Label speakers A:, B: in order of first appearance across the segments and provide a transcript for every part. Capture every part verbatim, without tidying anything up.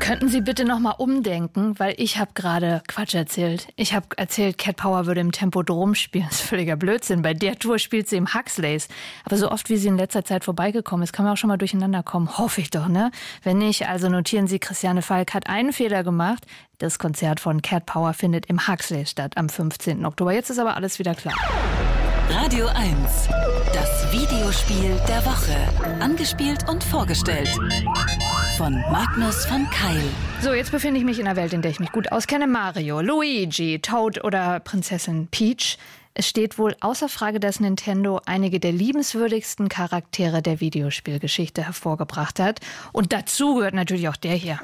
A: Könnten Sie bitte noch mal umdenken, weil ich habe gerade Quatsch erzählt. Ich habe erzählt, Cat Power würde im Tempodrom spielen. Das ist völliger Blödsinn. Bei der Tour spielt sie im Huxleys. Aber so oft, wie sie in letzter Zeit vorbeigekommen ist, kann man auch schon mal durcheinander kommen. Hoffe ich doch, ne? Wenn nicht, also notieren Sie, Christiane Falk hat einen Fehler gemacht. Das Konzert von Cat Power findet im Huxleys statt am fünfzehnten Oktober. Jetzt ist aber alles wieder klar.
B: Radio eins. Das Videospiel der Woche. Angespielt und vorgestellt von Magnus von Keil.
A: So, jetzt befinde ich mich in einer Welt, in der ich mich gut auskenne. Mario, Luigi, Toad oder Prinzessin Peach. Es steht wohl außer Frage, dass Nintendo einige der liebenswürdigsten Charaktere der Videospielgeschichte hervorgebracht hat. Und dazu gehört natürlich auch der hier.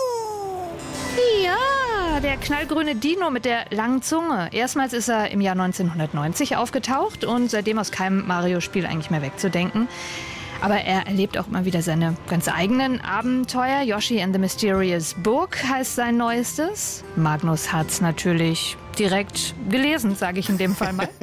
A: Ja, der knallgrüne Dino mit der langen Zunge. Erstmals ist er im Jahr neunzehnhundertneunzig aufgetaucht und seitdem aus keinem Mario-Spiel eigentlich mehr wegzudenken. Aber er erlebt auch immer wieder seine ganz eigenen Abenteuer. Yoshi and the Mysterious Book heißt sein neuestes. Magnus hat's natürlich direkt gelesen, sage ich in dem Fall mal.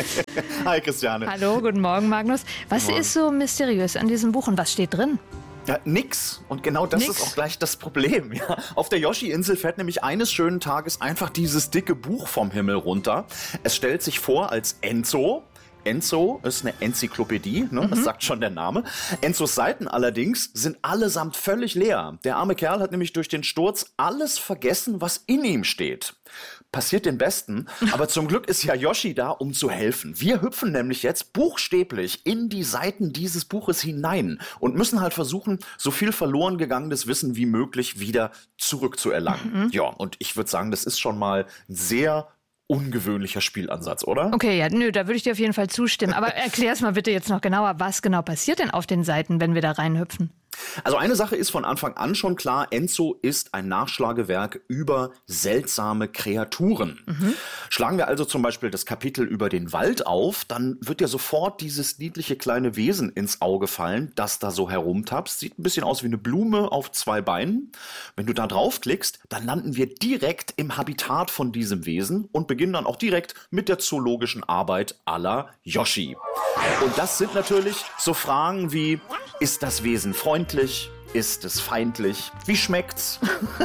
C: Hi Christiane.
A: Hallo, guten Morgen Magnus. Was
C: Guten Morgen.
A: ist so mysteriös an diesem Buch und was steht drin?
C: Ja, nix. Und genau das
A: Nix.
C: ist auch gleich das Problem. Ja. Auf der Yoshi-Insel fährt nämlich eines schönen Tages einfach dieses dicke Buch vom Himmel runter. Es stellt sich vor als Enzo. Enzo ist eine Enzyklopädie, ne? Das sagt schon der Name. Enzos Seiten allerdings sind allesamt völlig leer. Der arme Kerl hat nämlich durch den Sturz alles vergessen, was in ihm steht. Passiert den Besten, aber zum Glück ist ja Yoshi da, um zu helfen. Wir hüpfen nämlich jetzt buchstäblich in die Seiten dieses Buches hinein und müssen halt versuchen, so viel verloren gegangenes Wissen wie möglich wieder zurückzuerlangen. Mhm. Ja, und ich würde sagen, das ist schon mal ein sehr ungewöhnlicher Spielansatz, oder?
A: Okay, ja, nö, da würde ich dir auf jeden Fall zustimmen. Aber erklär's mal bitte jetzt noch genauer, was genau passiert denn auf den Seiten, wenn wir da reinhüpfen?
C: Also eine Sache ist von Anfang an schon klar, Enzo ist ein Nachschlagewerk über seltsame Kreaturen. Mhm. Schlagen wir also zum Beispiel das Kapitel über den Wald auf, dann wird dir sofort dieses niedliche kleine Wesen ins Auge fallen, das da so herumtapst. Sieht ein bisschen aus wie eine Blume auf zwei Beinen. Wenn du da draufklickst, dann landen wir direkt im Habitat von diesem Wesen und beginnen dann auch direkt mit der zoologischen Arbeit à la Yoshi. Und das sind natürlich so Fragen wie, ist das Wesen freundlich? Ist es feindlich? Wie schmeckt's?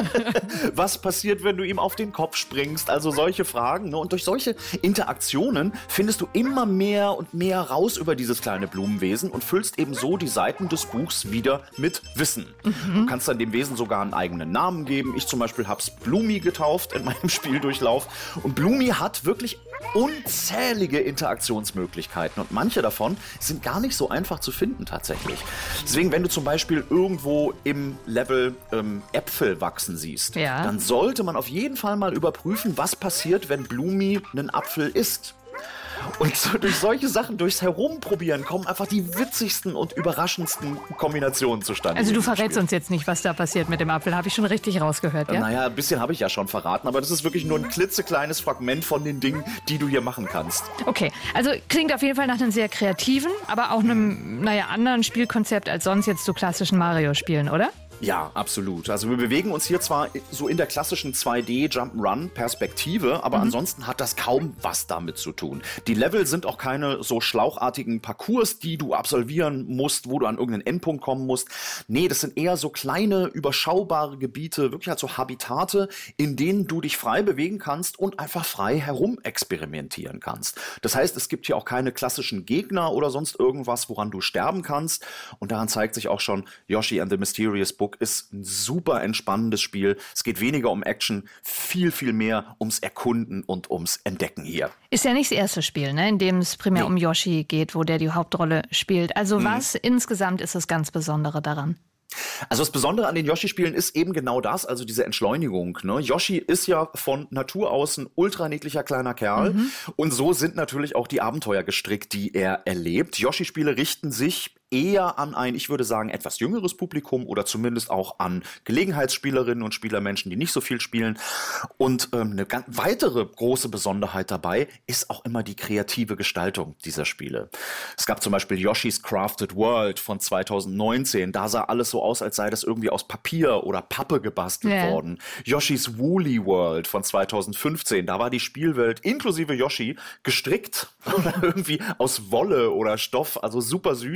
C: Was passiert, wenn du ihm auf den Kopf springst? Also solche Fragen. Ne? Und durch solche Interaktionen findest du immer mehr und mehr raus über dieses kleine Blumenwesen und füllst eben so die Seiten des Buchs wieder mit Wissen. Mhm. Du kannst dann dem Wesen sogar einen eigenen Namen geben. Ich zum Beispiel hab's Blumi getauft in meinem Spieldurchlauf. Und Blumi hat wirklich unzählige Interaktionsmöglichkeiten. Und manche davon sind gar nicht so einfach zu finden tatsächlich. Deswegen, wenn du zum Beispiel irgendwo im Level ähm, Äpfel wachsen siehst,
A: ja,
C: dann sollte man auf jeden Fall mal überprüfen, was passiert, wenn Blumi einen Apfel isst. Und so durch solche Sachen, durchs Herumprobieren, kommen einfach die witzigsten und überraschendsten Kombinationen zustande.
A: Also du verrätst uns jetzt nicht, was da passiert mit dem Apfel. Habe ich schon richtig rausgehört, ja?
C: Naja, ein bisschen habe ich ja schon verraten, aber das ist wirklich nur ein klitzekleines Fragment von den Dingen, die du hier machen kannst.
A: Okay, also klingt auf jeden Fall nach einem sehr kreativen, aber auch einem, naja, anderen Spielkonzept als sonst jetzt zu klassischen Mario-Spielen, oder?
C: Ja, absolut. Also wir bewegen uns hier zwar so in der klassischen zwei D Jump'n'Run-Perspektive, aber mhm. ansonsten hat das kaum was damit zu tun. Die Level sind auch keine so schlauchartigen Parcours, die du absolvieren musst, wo du an irgendeinen Endpunkt kommen musst. Nee, das sind eher so kleine, überschaubare Gebiete, wirklich halt so Habitate, in denen du dich frei bewegen kannst und einfach frei herumexperimentieren kannst. Das heißt, es gibt hier auch keine klassischen Gegner oder sonst irgendwas, woran du sterben kannst. Und daran zeigt sich auch schon, Yoshi and the Mysterious Book ist ein super entspannendes Spiel. Es geht weniger um Action, viel, viel mehr ums Erkunden und ums Entdecken hier.
A: Ist ja nicht das erste Spiel, ne, in dem es primär nee. um Yoshi geht, wo der die Hauptrolle spielt. Also mhm. was insgesamt ist das ganz Besondere daran?
C: Also das Besondere an den Yoshi-Spielen ist eben genau das, also diese Entschleunigung. Ne? Yoshi ist ja von Natur aus ein ultra niedlicher kleiner Kerl mhm. und so sind natürlich auch die Abenteuer gestrickt, die er erlebt. Yoshi-Spiele richten sich eher an ein, ich würde sagen, etwas jüngeres Publikum oder zumindest auch an Gelegenheitsspielerinnen und Spielermenschen, die nicht so viel spielen. Und ähm, eine ganz weitere große Besonderheit dabei ist auch immer die kreative Gestaltung dieser Spiele. Es gab zum Beispiel Yoshi's Crafted World von zweitausendneunzehn. Da sah alles so aus, als sei das irgendwie aus Papier oder Pappe gebastelt yeah. worden. Yoshi's Woolly World von zweitausendfünfzehn. Da war die Spielwelt inklusive Yoshi gestrickt oder irgendwie aus Wolle oder Stoff, also super süß.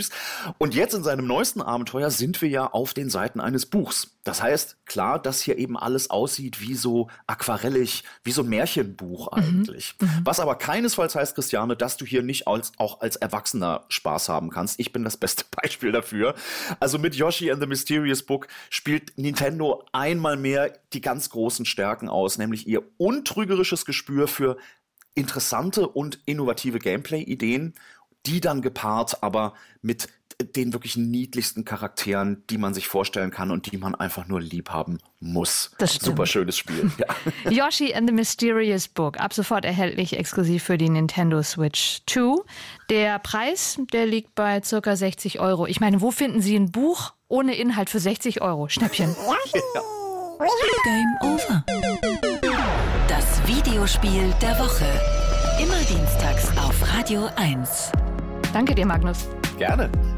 C: Und jetzt in seinem neuesten Abenteuer sind wir ja auf den Seiten eines Buchs. Das heißt, klar, dass hier eben alles aussieht wie so aquarellig, wie so ein Märchenbuch eigentlich. Mhm. Was aber keinesfalls heißt, Christiane, dass du hier nicht als, auch als Erwachsener Spaß haben kannst. Ich bin das beste Beispiel dafür. Also mit Yoshi and the Mysterious Book spielt Nintendo einmal mehr die ganz großen Stärken aus, nämlich ihr untrügerisches Gespür für interessante und innovative Gameplay-Ideen, die dann gepaart aber mit den wirklich niedlichsten Charakteren, die man sich vorstellen kann und die man einfach nur lieb haben muss.
A: Das stimmt.
C: Super schönes Spiel. Ja.
A: Yoshi and the Mysterious Book, ab sofort erhältlich exklusiv für die Nintendo Switch zwei. Der Preis, der liegt bei ca. sechzig Euro. Ich meine, wo finden Sie ein Buch ohne Inhalt für sechzig Euro? Schnäppchen.
C: Ja.
B: Game over. Das Videospiel der Woche. Immer dienstags auf Radio eins.
A: Danke dir, Magnus.
C: Gerne.